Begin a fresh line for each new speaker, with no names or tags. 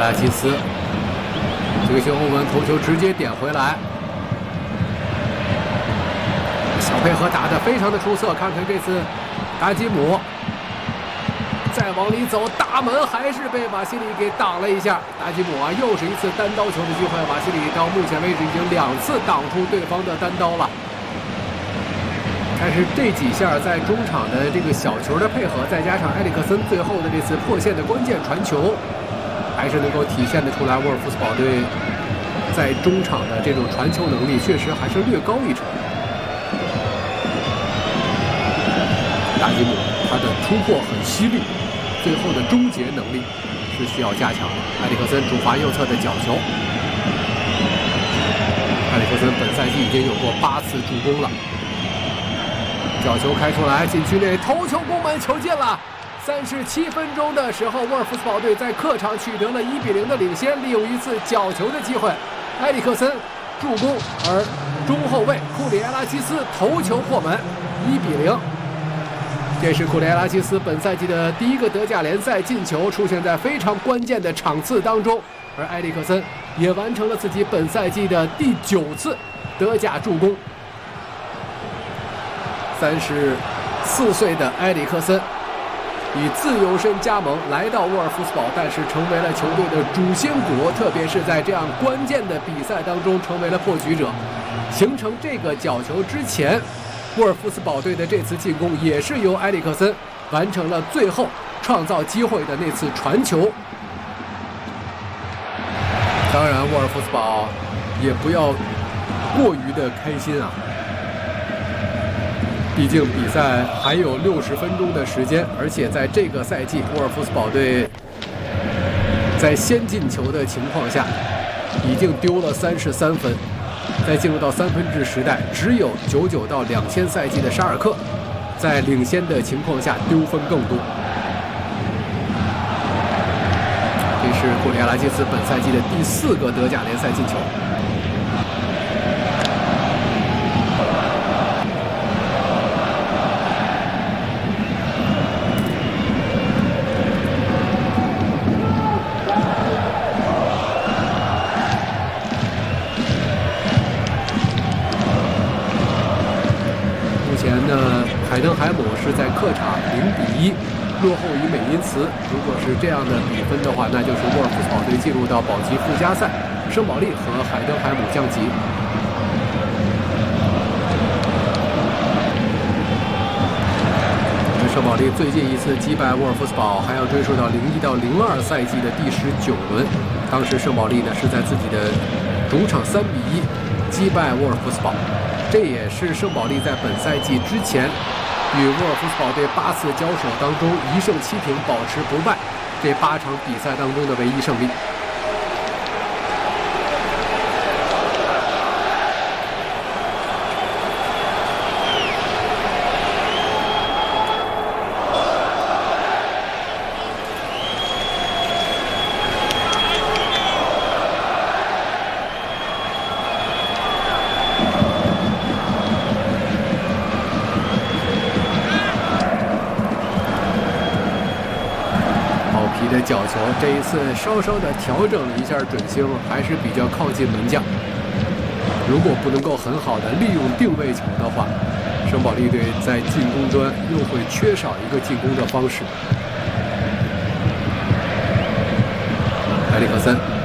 拉基斯，这个小欧文头球直接点回来，小配合打得非常的出色。看看这次达吉姆再往里走，大门还是被瓦西里给挡了一下。达吉姆啊，又是一次单刀球的机会，瓦西里到目前为止已经2次挡出对方的单刀了。但是这几下在中场的这个小球的配合，再加上埃里克森最后的这次破线的关键传球，还是能够体现得出来，沃尔夫斯堡队在中场的这种传球能力确实还是略高一筹。达吉姆他的突破很犀利，最后的终结能力是需要加强的。埃里克森主罚右侧的角球，埃里克森本赛季已经有过8次助攻了。角球开出来，禁区内头球攻门，球进了。37分钟的时候，沃尔夫斯堡队在客场取得了1-0的领先，利用一次角球的机会，埃里克森助攻，而中后卫库里埃拉基斯头球破门，1-0。这是库里埃拉基斯本赛季的第1个德甲联赛进球，出现在非常关键的场次当中，而埃里克森也完成了自己本赛季的第9次德甲助攻。34岁的埃里克森以自由身加盟来到沃尔夫斯堡，但是成为了球队的主心骨，特别是在这样关键的比赛当中成为了破局者。形成这个角球之前，沃尔夫斯堡队的这次进攻也是由埃里克森完成了最后创造机会的那次传球。当然，沃尔夫斯堡也不要过于的开心啊。毕竟比赛还有60分钟的时间，而且在这个赛季，沃尔夫斯堡队在先进球的情况下，已经丢了33分。在进入到3分制时代，只有99到2000赛季的沙尔克，在领先的情况下丢分更多。这是库里埃拉基斯本赛季的第4个德甲联赛进球。海登海姆是在客场0-1落后于美因茨。如果是这样的比分的话，那就是沃尔夫斯堡队进入到保级附加赛，圣保利和海登海姆降级。圣保利最近一次击败沃尔夫斯堡还要追溯到01到02赛季的第19轮，当时圣保利呢是在自己的主场3-1击败沃尔夫斯堡。这也是圣保利在本赛季之前与沃尔夫斯堡队8次交手当中1胜7平，保持不败，这8场比赛当中的唯一胜利。的角球，这一次稍稍的调整了一下准星，还是比较靠近门将。如果不能够很好的利用定位球的话，圣保利队在进攻端又会缺少一个进攻的方式。埃里克森